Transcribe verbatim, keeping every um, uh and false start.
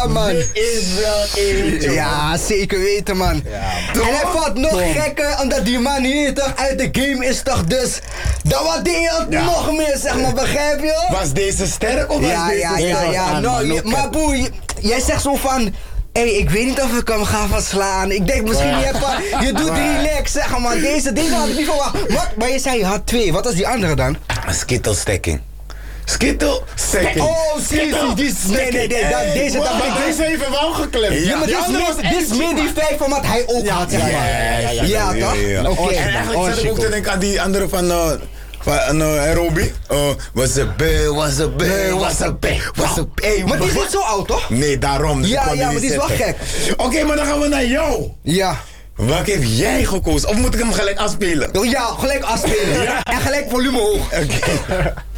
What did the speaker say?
Ja, man. Dit is wel eentje. Ja, zeker weten, man. Ja. En hij valt nog gekker, omdat die man hier toch uit de game is toch dus... Dan waardeer je het Ja. nog meer, zeg maar, begrijp je? Was deze sterk of was Ja, deze ja, sterk? ja, ja. Ah, Nou, man, je- ook maar ket- boer, je- jij zegt zo van... Hé, hey, ik weet niet of ik hem ga verslaan. Ik denk misschien, je, hebt, wel- je doet relax, zeg maar. Deze, deze had ik niet verwacht. Wat? Maar je zei je had twee. Wat was die andere dan? Skittle stacking. Skittle stacking. Oh, zie, zie, die is... Nee, nee, nee. Dat, deze, dat, Maar dat, deze heeft hem wel geklemd. ja, maar Die dit is andere was meer- dit is echt meer die vijf van wat hij ook had, zeg maar. ja, ja, ja, Ja, ja, toch? ja, ja. Oké. En eigenlijk zat ik ook te denken aan die andere van... Uh, van uh, Nairobi. Oh, was a bee, was a bee, was a bee, was a bee. Maar die is niet zo oud, toch? Nee, daarom. Ja, kon ja, niet maar die is wel zetten. Oké, maar dan gaan we naar jou. Ja. Welke heb jij gekozen? Of moet ik hem gelijk afspelen? Ja, gelijk afspelen. En gelijk volume hoog. Oké.